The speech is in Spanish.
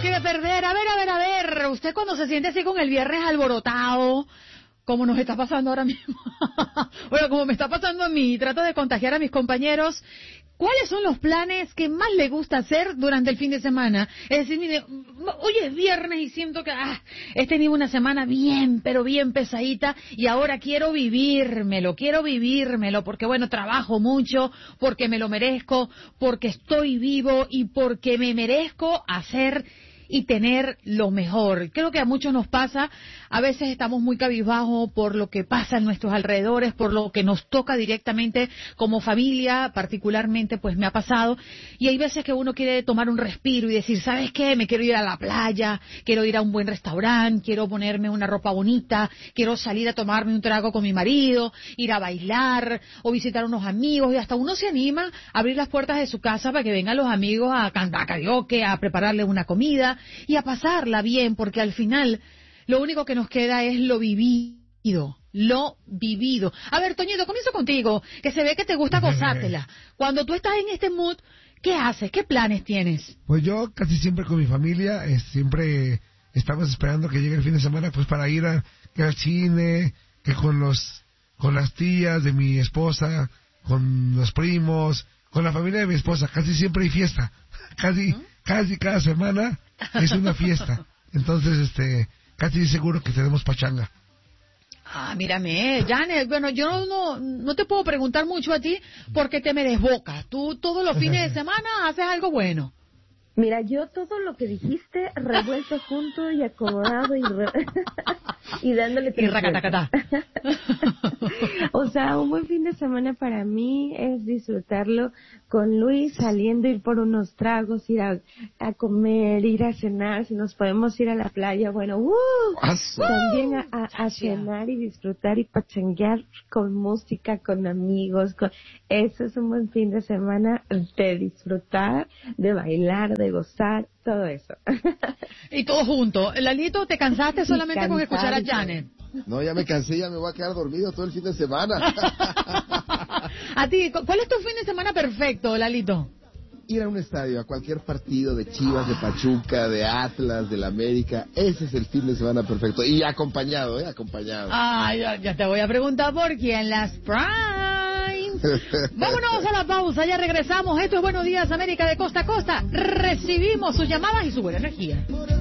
quiere perder. A ver. Usted cuando se siente así con el viernes alborotado, como nos está pasando ahora mismo, bueno, como me está pasando a mí, trato de contagiar a mis compañeros. ¿Cuáles son los planes que más le gusta hacer durante el fin de semana? Es decir, mire, hoy es viernes y siento que he tenido una semana bien, pero bien pesadita y ahora quiero vivírmelo, porque bueno, trabajo mucho, porque me lo merezco, porque estoy vivo y porque me merezco hacer y tener lo mejor. Creo que a muchos nos pasa, a veces estamos muy cabizbajos por lo que pasa en nuestros alrededores, por lo que nos toca directamente como familia, particularmente pues me ha pasado, y hay veces que uno quiere tomar un respiro y decir, ¿sabes qué? Me quiero ir a la playa, quiero ir a un buen restaurante, quiero ponerme una ropa bonita, quiero salir a tomarme un trago con mi marido, ir a bailar o visitar unos amigos, y hasta uno se anima a abrir las puertas de su casa para que vengan los amigos a cantar karaoke, a prepararle una comida y a pasarla bien, porque al final lo único que nos queda es lo vivido. A ver, Toñito, comienzo contigo, que se ve que te gusta gozártela. Cuando tú estás en este mood, ¿qué haces? ¿Qué planes tienes? Pues yo casi siempre con mi familia, siempre estamos esperando que llegue el fin de semana pues para ir al cine, que con las tías de mi esposa, con los primos, con la familia de mi esposa, casi siempre hay fiesta. Casi cada semana es una fiesta. Entonces, casi seguro que tenemos pachanga. Mírame, Janet, bueno, yo no te puedo preguntar mucho a ti porque te me desbocas. Tú todos los fines de semana haces algo bueno. Mira, yo todo lo que dijiste revuelto junto y acomodado y dándole y racatacatá. O sea, un buen fin de semana para mí es disfrutarlo con Luis, saliendo, ir por unos tragos, ir a comer, ir a cenar, si nos podemos ir a la playa, bueno, también a cenar y disfrutar y pachanguear con música, con amigos, eso es un buen fin de semana de disfrutar, de bailar, de gozar, todo eso. Y todo junto. Lalito, ¿te cansaste solamente con escuchar a Janet? No, ya me cansé, ya me voy a quedar dormido todo el fin de semana. A ti, ¿cuál es tu fin de semana perfecto, Lalito? Ir a un estadio, a cualquier partido de Chivas, de Pachuca, de Atlas, del América, ese es el fin de semana perfecto. Y acompañado, acompañado. Ya te voy a preguntar por quién las Prime. Vámonos a la pausa, ya regresamos. Esto es Buenos Días América de costa a costa. Recibimos sus llamadas y su buena energía.